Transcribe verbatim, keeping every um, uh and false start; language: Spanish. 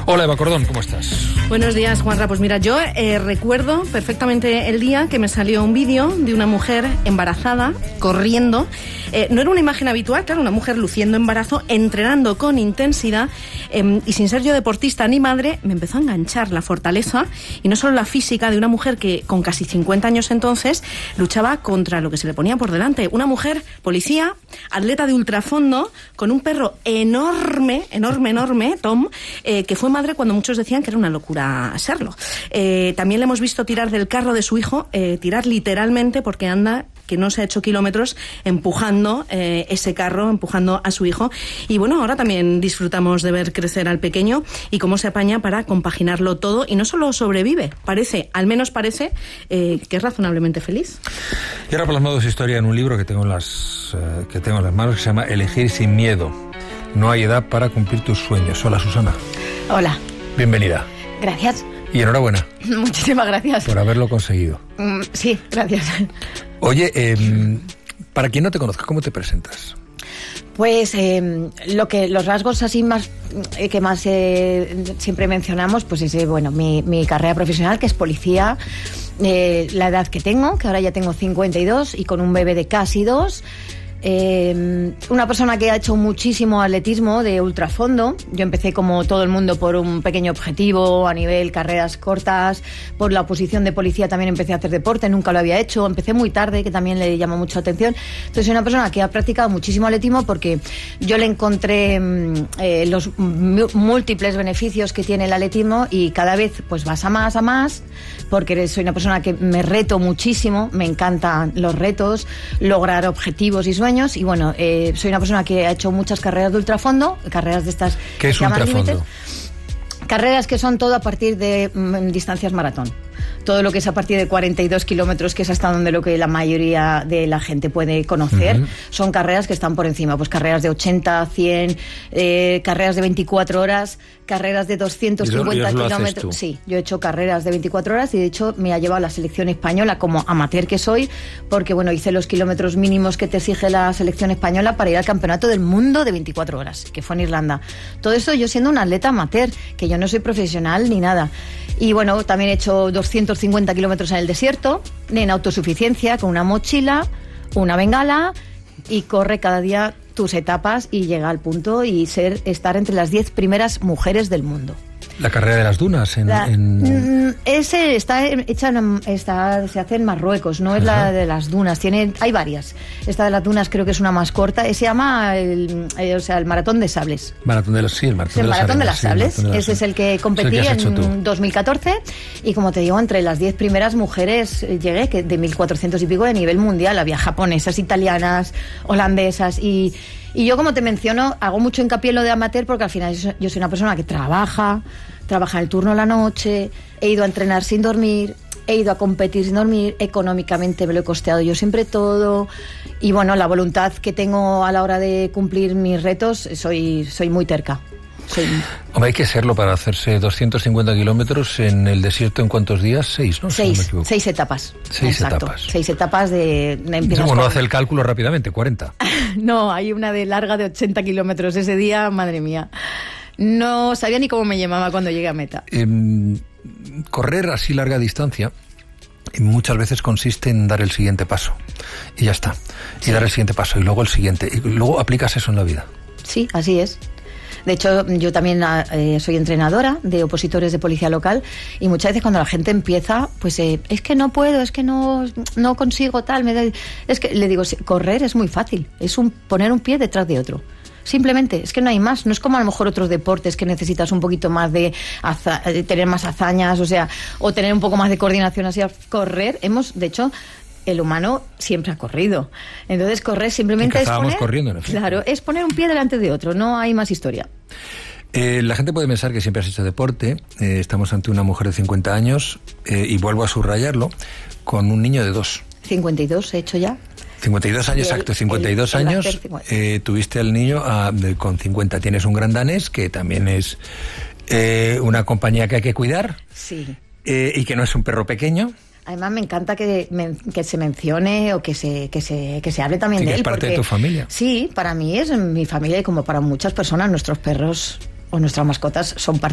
Hola Eva Cordón, ¿cómo estás? Buenos días, Juanra. Pues mira, yo eh, recuerdo perfectamente el día que me salió un vídeo de una mujer embarazada, corriendo. Eh, no era una imagen habitual, claro, una mujer luciendo embarazo, entrenando con intensidad, eh, y sin ser yo deportista ni madre, me empezó a enganchar la fortaleza y no solo la física de una mujer que con casi cincuenta años entonces luchaba contra lo que se le ponía por delante. Una mujer policía, atleta de ultrafondo, con un perro enorme, enorme, enorme, Tom, eh, que fue madre cuando muchos decían que era una locura serlo. Eh, también le hemos visto tirar del carro de su hijo, eh, tirar literalmente porque anda, que no se ha hecho kilómetros, empujando eh, ese carro, empujando a su hijo. Y bueno, ahora también disfrutamos de ver crecer al pequeño y cómo se apaña para compaginarlo todo. Y no solo sobrevive, parece, al menos parece, eh, que es razonablemente feliz. Y ahora plasmado su historia en un libro que tengo en las, eh, que tengo en las manos, que se llama Elegir sin miedo. No hay edad para cumplir tus sueños. Hola, Susana. Hola. Bienvenida. Gracias. Y enhorabuena. Muchísimas gracias. Por haberlo conseguido. Mm, sí, gracias. Oye, eh, para quien no te conozca, ¿cómo te presentas? Pues eh, lo que los rasgos así más eh, que más eh, siempre mencionamos, pues es eh, bueno mi, mi carrera profesional, que es policía, eh, la edad que tengo, que ahora ya tengo cincuenta y dos y con un bebé de casi dos. Eh, una persona que ha hecho muchísimo atletismo de ultrafondo. Yo empecé como todo el mundo por un pequeño objetivo a nivel carreras cortas. Por la oposición de policía también empecé a hacer deporte, nunca lo había hecho. Empecé muy tarde, que también le llamó mucho la atención. Entonces soy una persona que ha practicado muchísimo atletismo porque yo le encontré eh, los múltiples beneficios que tiene el atletismo y cada vez pues vas a más, a más, porque soy una persona que me reto muchísimo, me encantan los retos, lograr objetivos y sueños. Y bueno, eh, soy una persona que ha hecho muchas carreras de ultrafondo, carreras de estas... ¿Qué es ultrafondo? Carreras que son todo a partir de mm, distancias maratón. Todo lo que es a partir de cuarenta y dos kilómetros, que es hasta donde lo que la mayoría de la gente puede conocer, uh-huh. Son carreras que están por encima, pues carreras de ochenta, cien, eh, carreras de veinticuatro horas, carreras de doscientos cincuenta kilómetros. Sí, yo he hecho carreras de veinticuatro horas y de hecho me ha llevado a la selección española como amateur que soy, porque bueno, hice los kilómetros mínimos que te exige la selección española para ir al campeonato del mundo de veinticuatro horas, que fue en Irlanda. Todo eso yo siendo un atleta amateur, que yo no soy profesional ni nada. Y bueno, también he hecho doscientos cincuenta kilómetros en el desierto, en autosuficiencia, con una mochila, una bengala, y corre cada día tus etapas y llega al punto y ser estar entre las diez primeras mujeres del mundo. La carrera de las dunas en, la, en... ese está hecha en, está, se hace en Marruecos, no es Ajá. la de las dunas, tiene hay varias. Esta de las dunas creo que es una más corta, se llama el, el, o sea, el maratón de sables. Maratón de los sí, el maratón, el de, maratón de las sí, sables. De las Ese es el que competí el que en dos mil catorce y como te digo, entre las diez primeras mujeres llegué, que de mil cuatrocientos y pico de nivel mundial, había japonesas, italianas, holandesas y Y yo, como te menciono, hago mucho hincapié en lo de amateur porque al final yo soy una persona que trabaja, trabaja en el turno de la noche, he ido a entrenar sin dormir, he ido a competir sin dormir, económicamente me lo he costeado yo siempre todo y bueno, la voluntad que tengo a la hora de cumplir mis retos, soy, soy muy terca. Sí. Hombre, hay que serlo para hacerse doscientos cincuenta kilómetros en el desierto en ¿cuántos días? Seis, ¿no? Seis, si no me seis etapas. Seis Exacto. etapas. Seis etapas de... de Uno con... hace el cálculo rápidamente, cuarenta. No, hay una de larga de ochenta kilómetros ese día, madre mía. No sabía ni cómo me llamaba cuando llegué a meta. Eh, correr así larga distancia muchas veces consiste en dar el siguiente paso. Y ya está. Y sí. Dar el siguiente paso y luego el siguiente. Y luego aplicas eso en la vida. Sí, así es. De hecho, yo también eh, soy entrenadora de opositores de policía local y muchas veces cuando la gente empieza, pues eh, es que no puedo, es que no, no consigo tal, me da... es que le digo, correr es muy fácil, es un poner un pie detrás de otro. Simplemente, es que no hay más, no es como a lo mejor otros deportes que necesitas un poquito más de, haza, de tener más hazañas, o sea, o tener un poco más de coordinación, así, correr, hemos, de hecho... El humano siempre ha corrido. Entonces, correr simplemente es poner... corriendo, en efecto. Claro, es poner un pie delante de otro, no hay más historia. Eh, la gente puede pensar que siempre has hecho deporte. Eh, estamos ante una mujer de cincuenta años, eh, y vuelvo a subrayarlo, con un niño de dos. cincuenta y dos he hecho ya. cincuenta y dos años, exacto, cincuenta y dos el, el años. Eh, tuviste al niño a, de, con cincuenta. Tienes un gran danés, que también es eh, una compañía que hay que cuidar. Sí. Eh, y que no es un perro pequeño. Además me encanta que, me, que se mencione o que se que se que se hable también sí, de que él. Es parte porque, de tu familia. Sí, para mí es mi familia y como para muchas personas nuestros perros o nuestras mascotas son parte